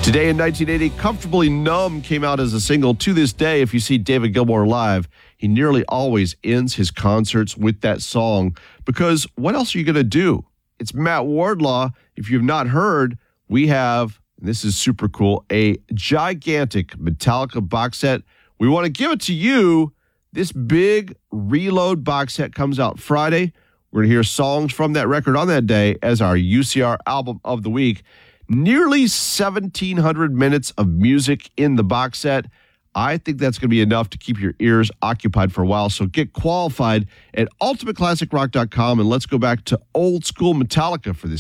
Today in 1980, Comfortably Numb came out as a single. To this day, if you see David Gilmour live, he nearly always ends his concerts with that song because what else are you going to do? It's Matt Wardlaw. If you've not heard, we have, and this is super cool, a gigantic Metallica box set. We want to give it to you. This big Reload box set comes out Friday. We're going to hear songs from that record on that day as our UCR album of the week. Nearly 1,700 minutes of music in the box set. I think that's going to be enough to keep your ears occupied for a while. So get qualified at ultimateclassicrock.com and let's go back to old school Metallica for this